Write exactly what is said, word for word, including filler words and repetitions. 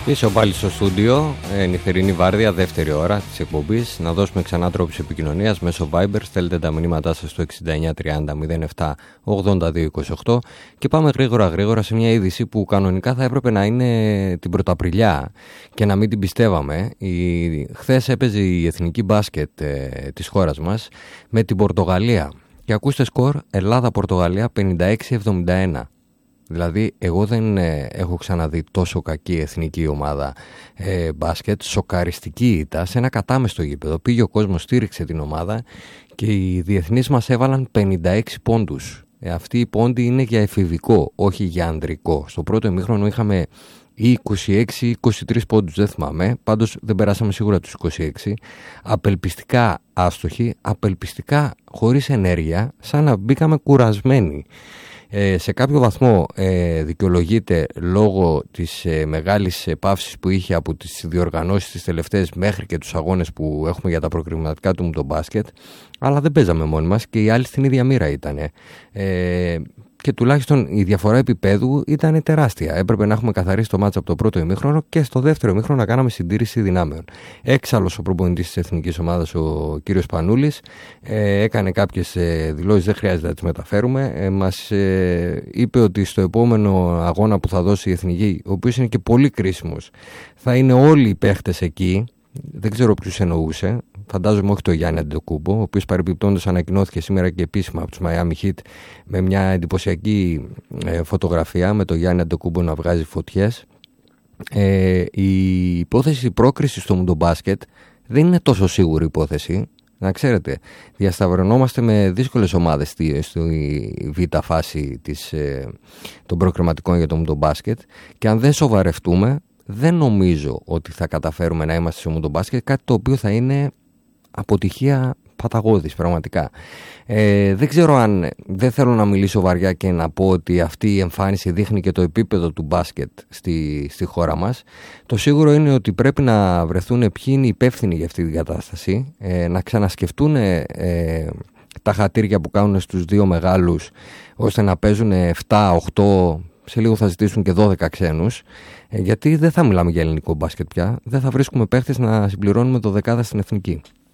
Πίσω πάλι στο στούντιο, ε, νυχτερινή βάρδια, δεύτερη ώρα της εκπομπής. Να δώσουμε ξανά τρόπους επικοινωνίας μέσω Viber. Στέλνετε τα μηνύματά σας στο εξήντα εννιά τριάντα μηδέν επτά ογδόντα δύο είκοσι οκτώ και πάμε γρήγορα γρήγορα σε μια είδηση που κανονικά θα έπρεπε να είναι την Πρωταπριλιά και να μην την πιστεύαμε. Η... Χθες έπαιζε η εθνική μπάσκετ ε, της χώρας μας με την Πορτογαλία και ακούστε σκορ Ελλάδα-Πορτογαλία πενήντα έξι εβδομήντα ένα. Δηλαδή εγώ δεν ε, έχω ξαναδεί τόσο κακή εθνική ομάδα ε, μπάσκετ, σοκαριστική ήττα σε ένα κατάμεστο γήπεδο. Πήγε ο κόσμος, στήριξε την ομάδα και οι διεθνείς μας έβαλαν πενήντα έξι πόντους. Ε, αυτή η πόντη είναι για εφηβικό, όχι για ανδρικό. Στο πρώτο ημίχρονο είχαμε ή είκοσι έξι ή είκοσι τρεις πόντους, δεν θυμάμαι, πάντως δεν περάσαμε σίγουρα τους είκοσι έξι. Απελπιστικά άστοχοι, απελπιστικά χωρίς ενέργεια, σαν να μπήκαμε κουρασμένοι. Ε, σε κάποιο βαθμό ε, δικαιολογείται λόγω της ε, μεγάλης επάυσης που είχε από τις διοργανώσεις τις τελευταίες μέχρι και τους αγώνες που έχουμε για τα προκριματικά του μου το μπάσκετ, αλλά δεν παίζαμε μόνοι μας και οι άλλοι στην ίδια μοίρα ήταν. Ε, και τουλάχιστον η διαφορά επίπεδου ήταν τεράστια. Έπρεπε να έχουμε καθαρίσει το μάτς από το πρώτο ημίχρονο και στο δεύτερο ημίχρονο να κάναμε συντήρηση δυνάμεων. Έξαλλος ο προπονητής της εθνικής ομάδας, ο κύριος Πανούλης, ε, έκανε κάποιες ε, δηλώσεις, δεν χρειάζεται να τις μεταφέρουμε. Ε, μας ε, είπε ότι στο επόμενο αγώνα που θα δώσει η εθνική, ο οποίος είναι και πολύ κρίσιμος, θα είναι όλοι οι παίχτες εκεί. Δεν ξέρω ποιους εννοούσε. Φαντάζομαι όχι το Γιάννη Αντετοκούμπο, ο οποίος παρεμπιπτόντως ανακοινώθηκε σήμερα και επίσημα από τους Miami Heat με μια εντυπωσιακή ε, φωτογραφία με το Γιάννη Αντετοκούμπο να βγάζει φωτιές. Ε, η υπόθεση πρόκρισης στο μουντομπάσκετ δεν είναι τόσο σίγουρη υπόθεση. Να ξέρετε, διασταυρωνόμαστε με δύσκολες ομάδες στη, στη β' φάση της, ε, των προκριματικών για το μουντομπάσκετ και αν δεν σοβαρευτούμε, δεν νομίζω ότι θα καταφέρουμε να είμαστε στο μουντομπάσκετ, κάτι το οποίο θα είναι αποτυχία παταγώδης πραγματικά. Ε, δεν ξέρω αν, δεν θέλω να μιλήσω βαριά και να πω ότι αυτή η εμφάνιση δείχνει και το επίπεδο του μπάσκετ στη, στη χώρα μας. Το σίγουρο είναι ότι πρέπει να βρεθούν ποιοι είναι υπεύθυνοι για αυτή την κατάσταση, ε, να ξανασκεφτούν ε, τα χατήρια που κάνουν στους δύο μεγάλους ώστε να παίζουν επτά οκτώ, σε λίγο θα ζητήσουν και δώδεκα ξένους, γιατί δεν θα μιλάμε για ελληνικό μπάσκετ πια, δεν θα βρίσκουμε παίχτες να συμπληρώνουμε το δεκάδα στην εθνική.